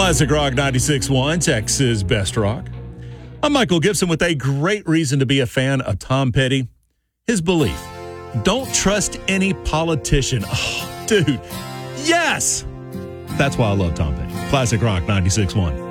Classic Rock 96.1, Texas Best Rock. I'm Michael Gibson with a great reason to be a fan of Tom Petty. His belief, don't trust any politician. Oh, dude, yes! That's why I love Tom Petty. Classic Rock 96.1.